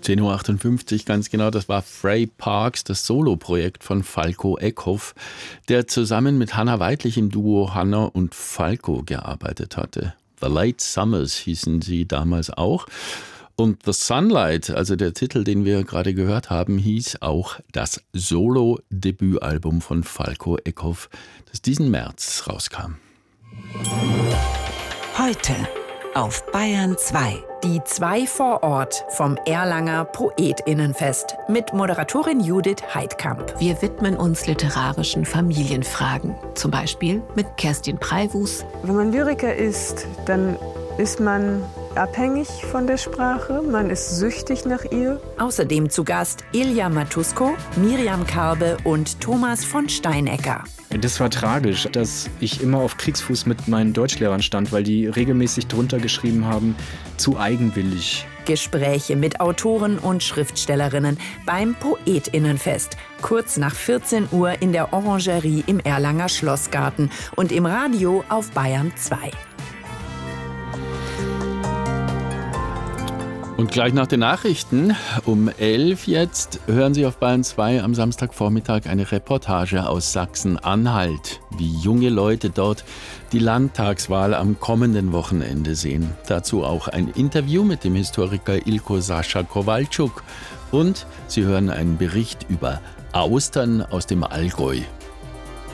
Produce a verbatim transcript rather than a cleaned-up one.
zehn Uhr achtundfünfzig, ganz genau, das war Fray Parks, das Soloprojekt von Falco Eckhoff, der zusammen mit Hannah Weidlich im Duo Hannah und Falco gearbeitet hatte. The Late Summers hießen sie damals auch. Und The Sunlight, also der Titel, den wir gerade gehört haben, hieß auch das Solo-Debütalbum von Falco Eckhoff, das diesen März rauskam. Heute auf Bayern zwei. Die zwei vor Ort vom Erlanger PoetInnenfest mit Moderatorin Judith Heidkamp. Wir widmen uns literarischen Familienfragen, zum Beispiel mit Kerstin Preiwus. Wenn man Lyriker ist, dann ist man abhängig von der Sprache, man ist süchtig nach ihr. Außerdem zu Gast Ilja Matusko, Miriam Karbe und Thomas von Steinecker. Das war tragisch, dass ich immer auf Kriegsfuß mit meinen Deutschlehrern stand, weil die regelmäßig drunter geschrieben haben, zu eigenwillig. Gespräche mit Autoren und Schriftstellerinnen beim PoetInnenfest. Kurz nach vierzehn Uhr in der Orangerie im Erlanger Schlossgarten und im Radio auf Bayern zwei. Und gleich nach den Nachrichten um elf jetzt hören Sie auf Bayern zwei am Samstagvormittag eine Reportage aus Sachsen-Anhalt, wie junge Leute dort die Landtagswahl am kommenden Wochenende sehen. Dazu auch ein Interview mit dem Historiker Ilko Sascha Kowalczuk. Und Sie hören einen Bericht über Austern aus dem Allgäu.